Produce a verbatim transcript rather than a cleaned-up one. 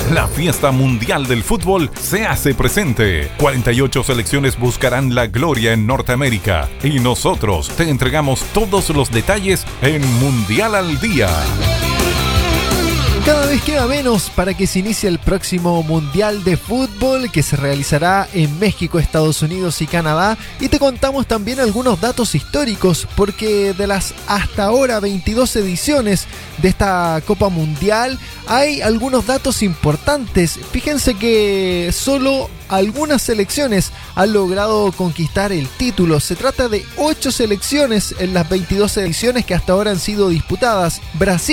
La fiesta mundial del fútbol se hace presente. cuarenta y ocho selecciones buscarán la gloria en Norteamérica y nosotros te entregamos todos los detalles en Mundial al Día. Cada vez queda menos para que se inicie el próximo Mundial de Fútbol que se realizará en México, Estados Unidos y Canadá, y te contamos también algunos datos históricos porque de las hasta ahora veintidós ediciones de esta Copa Mundial hay algunos datos importantes. Fíjense que solo algunas selecciones han logrado conquistar el título. Se trata de ocho selecciones en las veintidós ediciones que hasta ahora han sido disputadas. Brasil